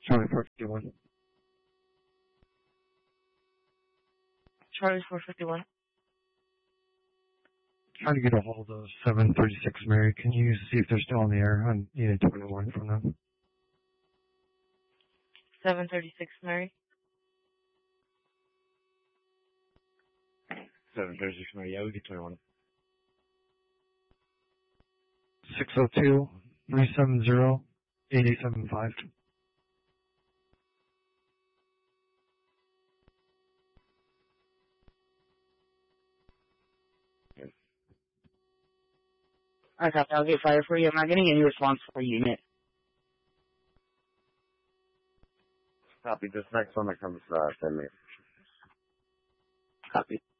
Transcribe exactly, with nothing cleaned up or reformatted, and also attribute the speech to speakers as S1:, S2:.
S1: Charlie four fifty-one.
S2: Charlie four fifty-one.
S1: Trying to get a hold of seven thirty-six Mary. Can you see if they're still on the air? I need a twenty-one from them.
S2: seven thirty-six Mary.
S3: seven thirty-six Mary. Yeah, we get twenty-one.
S1: six oh two, three seven zero, eight eight seven five.
S4: I copy. I'll get fired for you. I'm not getting any response for unit.
S3: Copy. This next one that comes, uh, send me.
S4: Copy.